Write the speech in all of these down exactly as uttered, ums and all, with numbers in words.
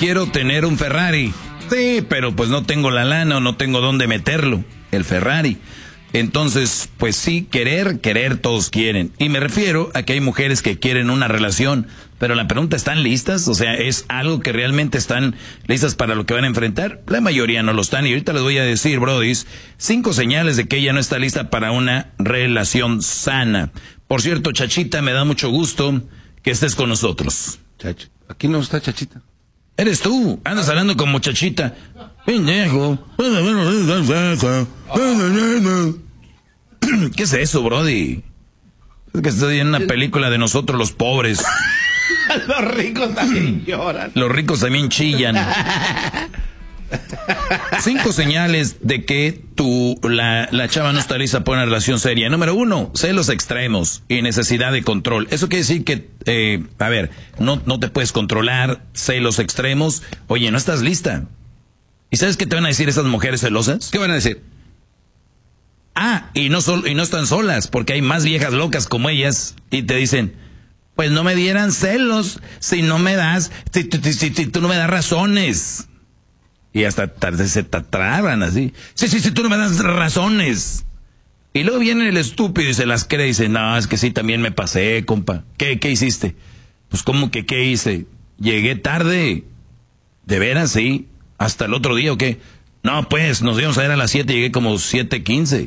quiero tener un Ferrari. Sí, pero pues no tengo la lana o no tengo dónde meterlo, el Ferrari. Entonces, pues sí, querer, querer todos quieren. Y me refiero a que hay mujeres que quieren una relación, pero la pregunta, ¿están listas? O sea, ¿es algo que realmente están listas para lo que van a enfrentar? La mayoría no lo están. Y ahorita les voy a decir, brodis, cinco señales de que ella no está lista para una relación sana. Por cierto, Chachita, me da mucho gusto que estés con nosotros. Chachi, aquí no está Chachita. Eres tú, andas hablando como Chachita. Pendejo. ¿Qué es eso, brody? Es que estoy en una película de nosotros los pobres. Los ricos también lloran. Los ricos también chillan. Cinco señales de que tu, la, la chava no está lista para una relación seria. Número uno, celos extremos y necesidad de control. Eso quiere decir que, eh, a ver, no, no te puedes controlar, celos extremos. Oye, no estás lista. ¿Y sabes qué te van a decir esas mujeres celosas? ¿Qué van a decir? Ah, y no, sol, y no están solas, porque hay más viejas locas como ellas y te dicen, pues no me dieran celos si no me das, si, si, si, si tú no me das razones. Y hasta tarde se te traban así. Sí, sí, sí, tú no me das razones. Y luego viene el estúpido y se las cree y dice, no, es que sí, también me pasé, compa. ¿Qué, qué hiciste? Pues, ¿cómo que qué hice? Llegué tarde. ¿De veras? Sí. ¿Hasta el otro día o qué? No, pues, nos íbamos a ver a las siete y llegué como siete quince.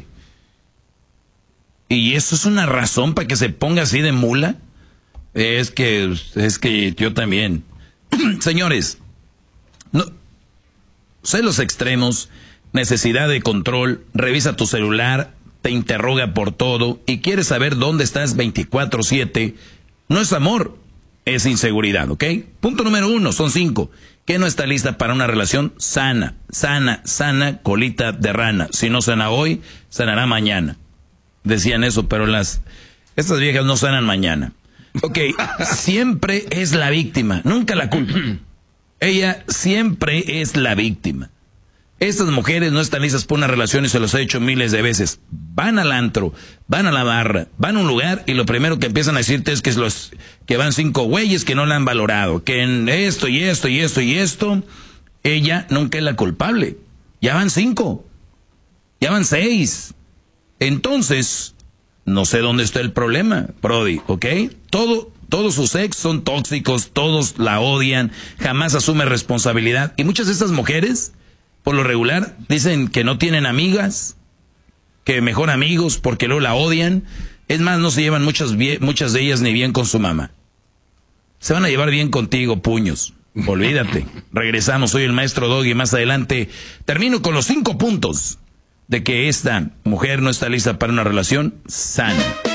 ¿Y eso es una razón para que se ponga así de mula? Es que, es que yo también. Señores, no... celos extremos, necesidad de control, revisa tu celular, te interroga por todo y quiere saber dónde estás veinticuatro siete. No es amor, es inseguridad, ¿ok? Punto número uno, son cinco. Que no está lista para una relación sana, sana, sana, colita de rana. Si no sana hoy, sanará mañana. Decían eso, pero las estas viejas no sanan mañana. Ok, siempre es la víctima, nunca la culpa. Ella siempre es la víctima. Estas mujeres no están listas para una relación y se los he dicho miles de veces. Van al antro, van a la barra, van a un lugar y lo primero que empiezan a decirte es que, es los, que van cinco güeyes que no la han valorado. Que en esto y esto y esto y esto, ella nunca es la culpable. Ya van cinco. Ya van seis. Entonces, no sé dónde está el problema, Brody, ¿ok? Todo... Todos sus ex son tóxicos, todos la odian, jamás asume responsabilidad. Y muchas de estas mujeres, por lo regular, dicen que no tienen amigas, que mejor amigos porque luego la odian. Es más, no se llevan muchas, muchas de ellas ni bien con su mamá. Se van a llevar bien contigo, puños. Olvídate. Regresamos, soy el maestro Doggy. Más adelante termino con los cinco puntos de que esta mujer no está lista para una relación sana.